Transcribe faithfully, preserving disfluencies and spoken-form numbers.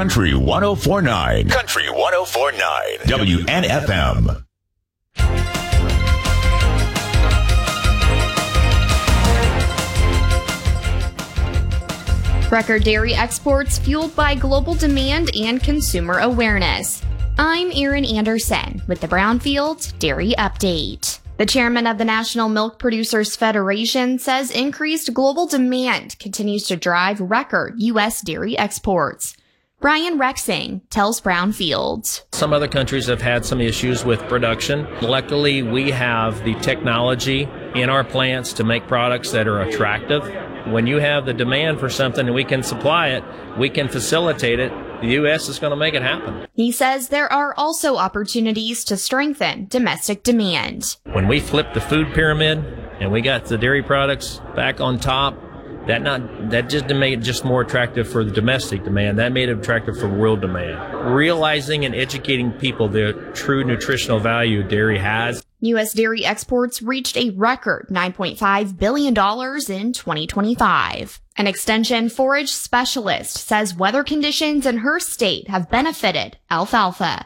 Country one oh four point nine. Country one oh four point nine. W N F M. Record dairy exports fueled by global demand and consumer awareness. I'm Erin Anderson with the Brownfield Dairy Update. The chairman of the National Milk Producers Federation says increased global demand continues to drive record U S dairy exports. Brian Rexing tells Brownfield. Some other countries have had some issues with production. Luckily, we have the technology in our plants to make products that are attractive. When you have the demand for something and we can supply it, we can facilitate it. The U S is going to make it happen. He says there are also opportunities to strengthen domestic demand. When we flipped the food pyramid and we got the dairy products back on top, that not that just made it just more attractive for the domestic demand. That made it attractive for world demand. Realizing and educating people the true nutritional value dairy has. U S dairy exports reached a record nine point five billion dollars in twenty twenty-five. An extension forage specialist says weather conditions in her state have benefited alfalfa.